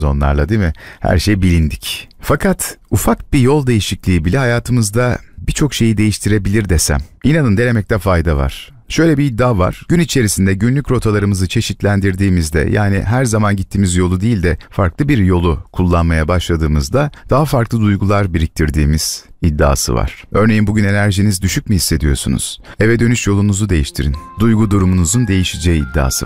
onlarla, değil mi? Her şey bilindik. Fakat ufak bir yol değişikliği bile hayatımızda birçok şeyi değiştirebilir desem. İnanın denemekte fayda var. Şöyle bir iddia var. Gün içerisinde günlük rotalarımızı çeşitlendirdiğimizde, yani her zaman gittiğimiz yolu değil de farklı bir yolu kullanmaya başladığımızda daha farklı duygular biriktirdiğimiz iddiası var. Örneğin bugün enerjiniz düşük mü hissediyorsunuz? Eve dönüş yolunuzu değiştirin. Duygu durumunuzun değişeceği iddiası var.